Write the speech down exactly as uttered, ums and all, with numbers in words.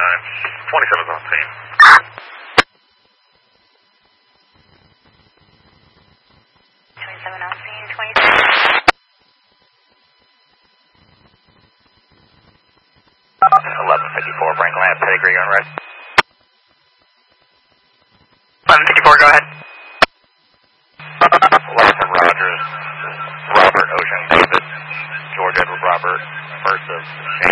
nine. twenty-seven's on scene. twenty-seven on scene, twenty-seven. eleven fifty-four, Franklin Ave, pedigree on red. eleven fifty-four, go ahead. eleven Rogers, Robert, Ocean, David, George Edward Robert, first of